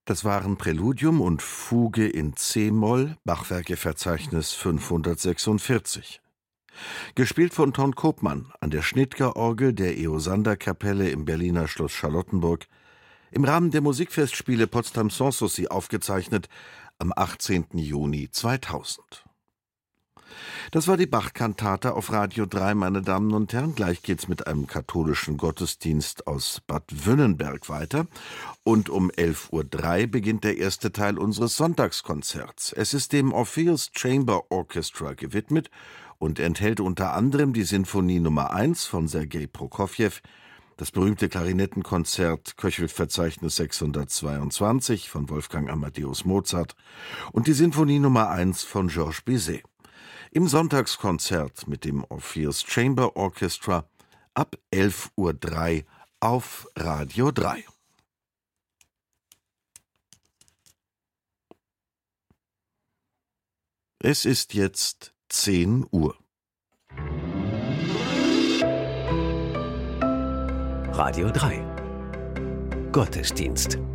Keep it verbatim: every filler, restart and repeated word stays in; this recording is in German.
Das waren Präludium und Fuge in c-Moll, Bachwerkeverzeichnis fünfhundertsechsundvierzig. Gespielt von Ton Koopmann an der Schnitger-Orgel der Eosander-Kapelle im Berliner Schloss Charlottenburg, im Rahmen der Musikfestspiele Potsdam Sanssouci aufgezeichnet am achtzehnten Juni zweitausend. Das war die Bach-Kantate auf Radio drei, meine Damen und Herren. Gleich geht's mit einem katholischen Gottesdienst aus Bad Wünnenberg weiter. Und um elf Uhr drei beginnt der erste Teil unseres Sonntagskonzerts. Es ist dem Orpheus Chamber Orchestra gewidmet und enthält unter anderem die Sinfonie Nummer eins von Sergei Prokofjew, das berühmte Klarinettenkonzert Köchelverzeichnis sechshundertzweiundzwanzig von Wolfgang Amadeus Mozart und die Sinfonie Nummer eins von Georges Bizet. Im Sonntagskonzert mit dem Orpheus Chamber Orchestra ab elf Uhr drei auf Radio drei. Es ist jetzt zehn Uhr. Radio drei. Gottesdienst.